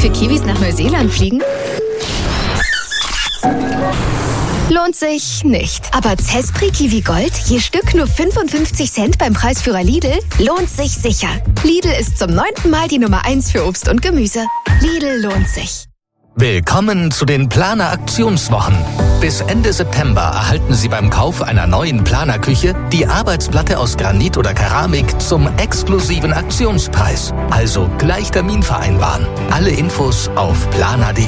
Für Kiwis nach Neuseeland fliegen? Lohnt sich nicht. Aber Zespri Kiwi Gold, je Stück nur 55 Cent beim Preisführer Lidl, lohnt sich sicher. Lidl ist zum 9. Mal die Nummer 1 für Obst und Gemüse. Lidl lohnt sich. Willkommen zu den Planer-Aktionswochen. Bis Ende September erhalten Sie beim Kauf einer neuen Planerküche die Arbeitsplatte aus Granit oder Keramik zum exklusiven Aktionspreis. Also gleich Termin vereinbaren. Alle Infos auf planer.de.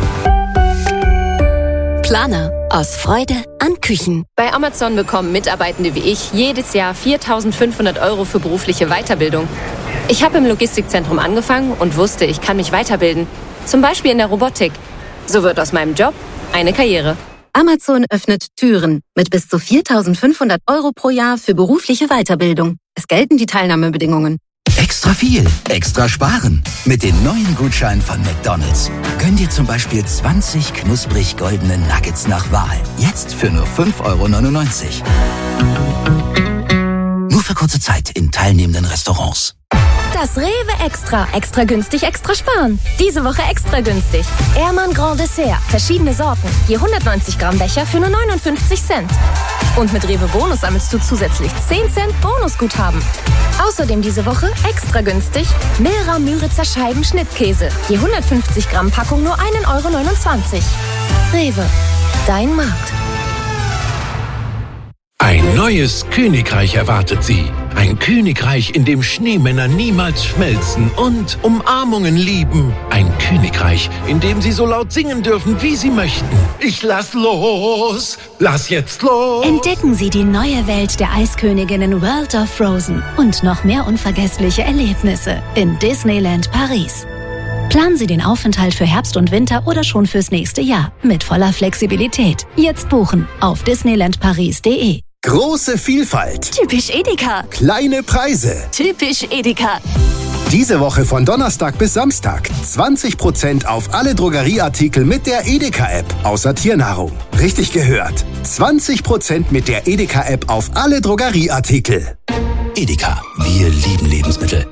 Planer. Aus Freude an Küchen. Bei Amazon bekommen Mitarbeitende wie ich jedes Jahr 4.500 € für berufliche Weiterbildung. Ich habe im Logistikzentrum angefangen und wusste, ich kann mich weiterbilden. Zum Beispiel in der Robotik. So wird aus meinem Job eine Karriere. Amazon öffnet Türen mit bis zu 4.500 € pro Jahr für berufliche Weiterbildung. Es gelten die Teilnahmebedingungen. Extra viel, extra sparen. Mit den neuen Gutscheinen von McDonald's. Gönn dir zum Beispiel 20 knusprig goldene Nuggets nach Wahl. Jetzt für nur 5,99 €. Nur für kurze Zeit in teilnehmenden Restaurants. Das Rewe Extra. Extra günstig, extra sparen. Diese Woche extra günstig. Ehrmann Grand Dessert. Verschiedene Sorten. Je 190 Gramm Becher für nur 59 Cent. Und mit Rewe Bonus sammelst du zusätzlich 10 Cent Bonusguthaben. Außerdem diese Woche extra günstig Milra Müritzer Scheiben Schnittkäse. Je 150 Gramm Packung nur 1,29 €. Rewe. Dein Markt. Ein neues Königreich erwartet Sie. Ein Königreich, in dem Schneemänner niemals schmelzen und Umarmungen lieben. Ein Königreich, in dem Sie so laut singen dürfen, wie Sie möchten. Ich lass los! Lass jetzt los! Entdecken Sie die neue Welt der Eisköniginnen World of Frozen und noch mehr unvergessliche Erlebnisse in Disneyland Paris. Planen Sie den Aufenthalt für Herbst und Winter oder schon fürs nächste Jahr mit voller Flexibilität. Jetzt buchen auf disneylandparis.de. Große Vielfalt. Typisch Edeka. Kleine Preise. Typisch Edeka. Diese Woche von Donnerstag bis Samstag 20% auf alle Drogerieartikel mit der Edeka-App, außer Tiernahrung. Richtig gehört. 20% mit der Edeka-App auf alle Drogerieartikel. Edeka, wir lieben Lebensmittel.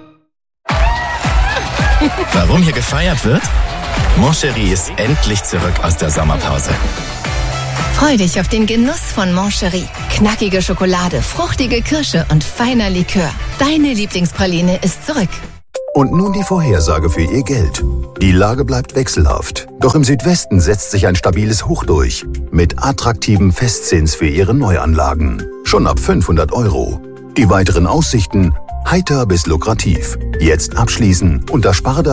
Warum hier gefeiert wird? Moncherie ist endlich zurück aus der Sommerpause. Freu dich auf den Genuss von Moncherie. Knackige Schokolade, fruchtige Kirsche und feiner Likör. Deine Lieblingspraline ist zurück. Und nun die Vorhersage für Ihr Geld. Die Lage bleibt wechselhaft. Doch im Südwesten setzt sich ein stabiles Hoch durch. Mit attraktivem Festzins für Ihre Neuanlagen. Schon ab 500 €. Die weiteren Aussichten: heiter bis lukrativ. Jetzt abschließen unter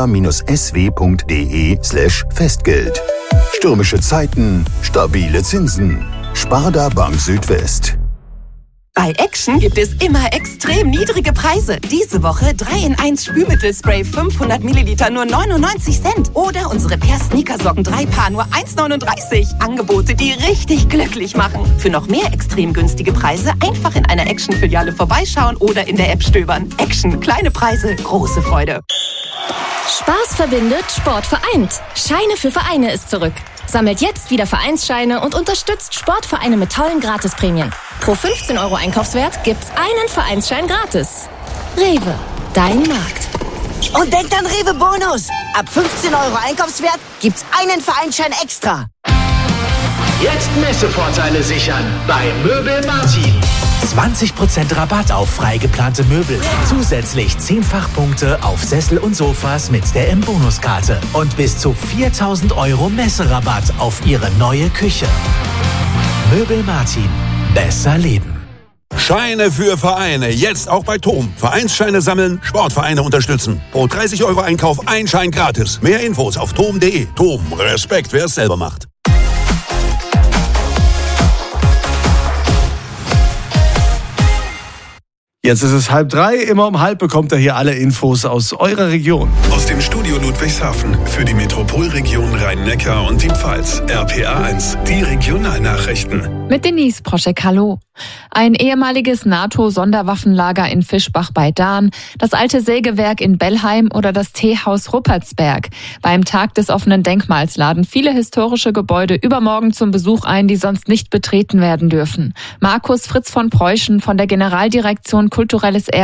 sparda-sw.de/Festgeld. Stürmische Zeiten, stabile Zinsen. Sparda Bank Südwest. Bei Action gibt es immer extrem niedrige Preise. Diese Woche 3-in-1 Spülmittelspray 500 Milliliter nur 99 Cent. Oder unsere Per Sneakersocken 3 Paar nur 1,39. Angebote, die richtig glücklich machen. Für noch mehr extrem günstige Preise einfach in einer Action-Filiale vorbeischauen oder in der App stöbern. Action, kleine Preise, große Freude. Spaß verbindet, Sport vereint. Scheine für Vereine ist zurück. Sammelt jetzt wieder Vereinsscheine und unterstützt Sportvereine mit tollen Gratisprämien. Pro 15 € Einkaufswert gibt's einen Vereinsschein gratis. Rewe, dein Markt. Und denkt an Rewe Bonus. Ab 15 € Einkaufswert gibt's einen Vereinsschein extra. Jetzt Messevorteile sichern bei Möbel Martin. 20% Rabatt auf frei geplante Möbel. Zusätzlich 10 Fachpunkte auf Sessel und Sofas mit der M-Bonus-Karte. Und bis zu 4.000 € Messerabatt auf Ihre neue Küche. Möbel Martin. Besser leben. Scheine für Vereine. Jetzt auch bei TOM. Vereinsscheine sammeln, Sportvereine unterstützen. Pro 30 € Einkauf ein Schein gratis. Mehr Infos auf tom.de. TOM. Respekt, wer es selber macht. Jetzt ist es 2:30. Immer um 2:30 bekommt ihr hier alle Infos aus eurer Region. Aus dem Studio Ludwigshafen für die Metropolregion Rhein-Neckar und die Pfalz. RPA 1, die Regionalnachrichten. Mit Denise Proschek, hallo. Ein ehemaliges NATO-Sonderwaffenlager in Fischbach bei Dahn, das alte Sägewerk in Bellheim oder das Teehaus Ruppertsberg. Beim Tag des offenen Denkmals laden viele historische Gebäude übermorgen zum Besuch ein, die sonst nicht betreten werden dürfen. Markus Fritz von Preußen von der Generaldirektion Kulturelles Erbe.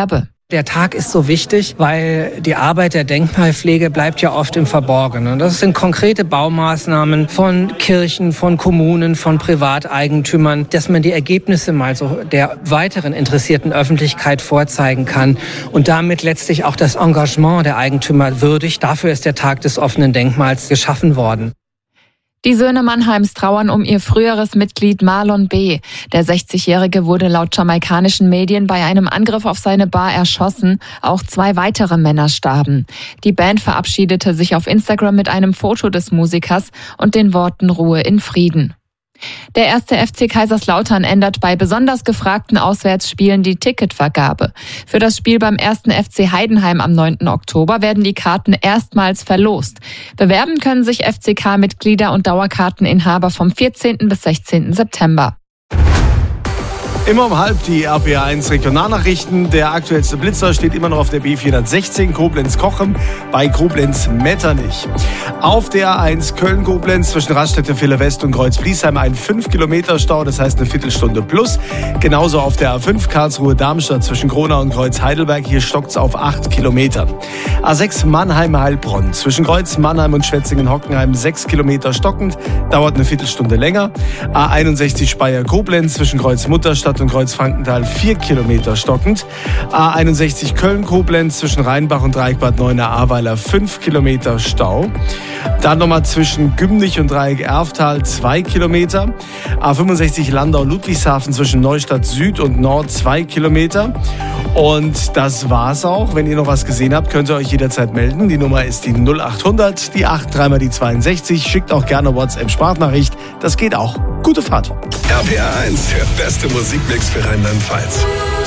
Der Tag ist so wichtig, weil die Arbeit der Denkmalpflege bleibt ja oft im Verborgenen. Das sind konkrete Baumaßnahmen von Kirchen, von Kommunen, von Privateigentümern, dass man die Ergebnisse mal so der weiteren interessierten Öffentlichkeit vorzeigen kann und damit letztlich auch das Engagement der Eigentümer würdigt. Dafür ist der Tag des offenen Denkmals geschaffen worden. Die Söhne Mannheims trauern um ihr früheres Mitglied Marlon B. Der 60-Jährige wurde laut jamaikanischen Medien bei einem Angriff auf seine Bar erschossen. Auch 2 weitere Männer starben. Die Band verabschiedete sich auf Instagram mit einem Foto des Musikers und den Worten Ruhe in Frieden. Der 1. FC Kaiserslautern ändert bei besonders gefragten Auswärtsspielen die Ticketvergabe. Für das Spiel beim 1. FC Heidenheim am 9. Oktober werden die Karten erstmals verlost. Bewerben können sich FCK-Mitglieder und Dauerkarteninhaber vom 14. bis 16. September. Immer um halb die RPA1 Regionalnachrichten. Der aktuellste Blitzer steht immer noch auf der B416 Koblenz-Kochem bei Koblenz-Metternich. Auf der A1 Köln-Koblenz zwischen Raststätte Villa West und Kreuz-Bliesheim ein 5-Kilometer-Stau, das heißt eine Viertelstunde plus. Genauso auf der A5 Karlsruhe-Darmstadt zwischen Gronau und Kreuz-Heidelberg. Hier stockt's auf 8 Kilometer. A6 Mannheim-Heilbronn zwischen Kreuz, Mannheim und Schwetzingen-Hockenheim 6 Kilometer stockend, dauert eine Viertelstunde länger. A61 Speyer-Koblenz zwischen Kreuz-Mutterstadt und Kreuz-Frankenthal 4 Kilometer stockend. A61 Köln-Koblenz zwischen Rheinbach und Dreieck-Bad Neuenahr-Ahrweiler 5 Kilometer Stau. Dann nochmal zwischen Gümnich und Dreieck-Erftal 2 Kilometer. A65 Landau-Ludwigshafen zwischen Neustadt Süd und Nord 2 Kilometer. Und das war's auch. Wenn ihr noch was gesehen habt, könnt ihr euch jederzeit melden. Die Nummer ist die 0800, die 8, 3 mal die 62. Schickt auch gerne WhatsApp-Sprachnachricht. Das geht auch. Gute Fahrt. RPA 1, der beste Musikmix für Rheinland-Pfalz.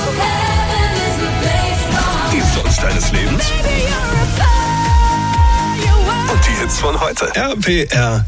Die Songs deines Lebens. Und die Hits von heute. RPR